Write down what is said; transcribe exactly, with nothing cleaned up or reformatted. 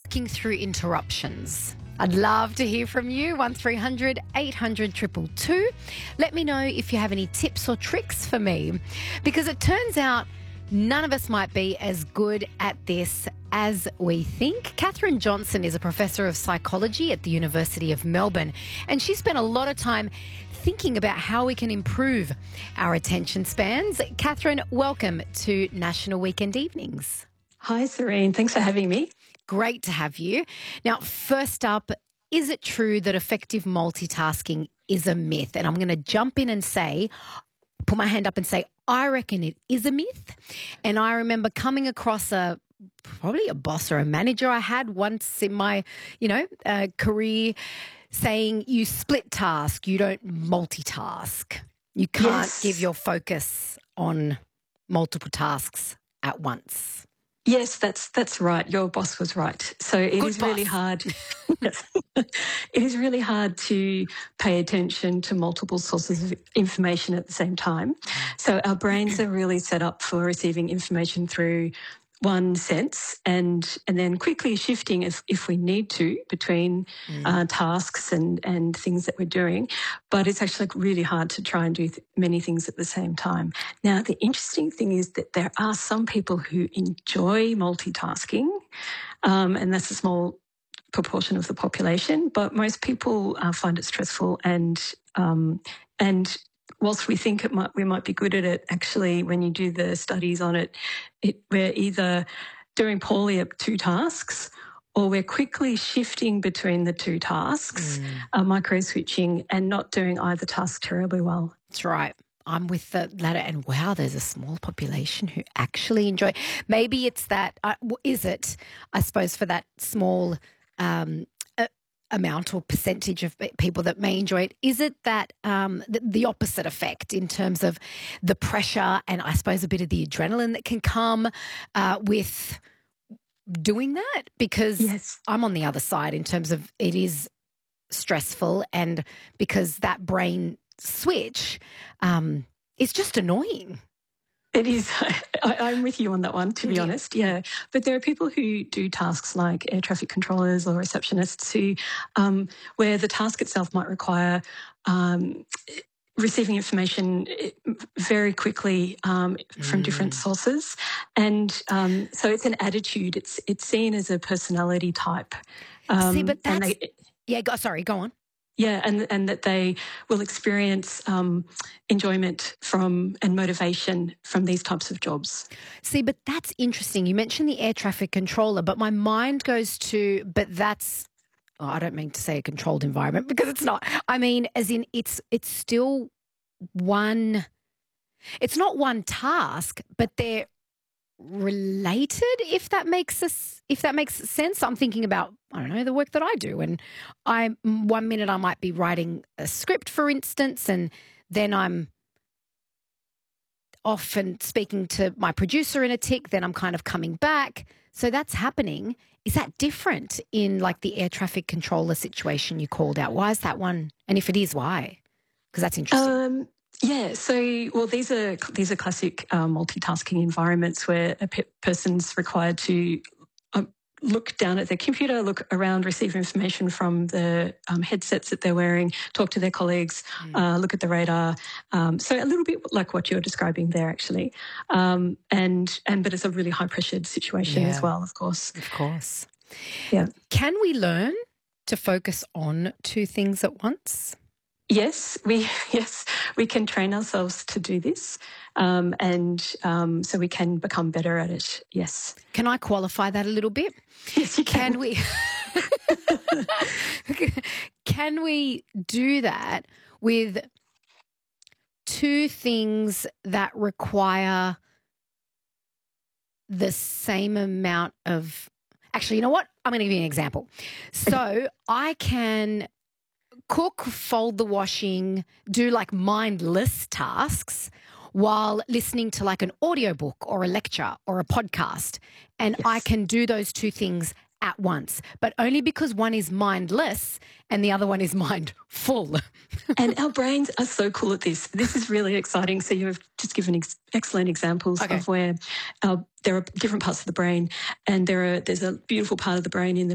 working through interruptions? I'd love to hear from you. one three hundred eight hundred two two two. Let me know if you have any tips or tricks for me, because it turns out none of us might be as good at this as we think. Katherine Johnson is a professor of psychology at the University of Melbourne, and she spent a lot of time thinking about how we can improve our attention spans. Katherine, welcome to National Weekend Evenings. Hi, Serene. Thanks for having me. Great to have you. Now, first up, is it true that effective multitasking is a myth? And I'm going to jump in and say, put my hand up and say, I reckon it is a myth. And I remember coming across a probably a boss or a manager I had once in my, you know, uh, career saying you split task, you don't multitask. You can't Yes. give your focus on multiple tasks at once. Yes, that's that's right. Your boss was right. So it Good is really boss. hard. Yes. It is really hard to pay attention to multiple sources of information at the same time. So our brains are really set up for receiving information through one sense and and then quickly shifting if, if we need to between uh, tasks and, and things that we're doing. But it's actually really hard to try and do th- many things at the same time. Now, the interesting thing is that there are some people who enjoy multitasking, um, and that's a small proportion of the population, but most people uh, find it stressful and um, and whilst we think it might we might be good at it, actually when you do the studies on it, it we're either doing poorly at two tasks or we're quickly shifting between the two tasks, Mm. uh, micro switching, and not doing either task terribly well. That's right. I'm with the latter, and wow, there's a small population who actually enjoy. Maybe it's that. Uh, w- is it? I suppose for that small um, a- amount or percentage of pe- people that may enjoy it, is it that um, the, the opposite effect in terms of the pressure and I suppose a bit of the adrenaline that can come uh, with doing that? Because Yes. I'm on the other side in terms of it is stressful, and because that brain switch um, is just annoying. It is. I, I'm with you on that one, to be Yeah. honest. Yeah. But there are people who do tasks like air traffic controllers or receptionists who, um, where the task itself might require um, receiving information very quickly um, from different Mm. sources. And um, so it's an attitude. It's it's seen as a personality type. Um, See, but and that's they, yeah. Go, sorry, go on. Yeah, and and that they will experience um, enjoyment from and motivation from these types of jobs. See, but that's interesting. You mentioned the air traffic controller, but my mind goes to, but that's. Oh, I don't mean to say a controlled environment because it's not. I mean, as in, it's it's still one. It's not one task, but they're related. If that makes us, if that makes sense, I'm thinking about I don't know the work that I do, and I one minute I might be writing a script, for instance, and then I'm off and speaking to my producer in a tick. Then I'm kind of coming back, so that's happening. Is that different in like the air traffic controller situation you called out? Why is that one? And if it is, why? Because that's interesting. Um, yeah, so well, these are these are classic um, multitasking environments where a pe- person's required to um, look down at their computer, look around, receive information from the um, headsets that they're wearing, talk to their colleagues, uh, look at the radar. Um, so a little bit like what you're describing there, actually. Um, and and but it's a really high pressured situation Yeah. as well, of course. Of course. Yeah. Can we learn to focus on two things at once? Yes, we yes we can train ourselves to do this, um, and um, so we can become better at it. Yes, Can I qualify that a little bit? yes, you Can can. we can we do that with two things that require the same amount of actually, you know what? I'm going to give you an example. So I can cook, fold the washing, do like mindless tasks while listening to like an audiobook or a lecture or a podcast. And I Yes. can do those two things at once, but only because one is mindless and the other one is mindful. And our brains are so cool at this. This is really exciting. So you've just given ex- excellent examples Okay. of where our, there are different parts of the brain, and there are there's a beautiful part of the brain in the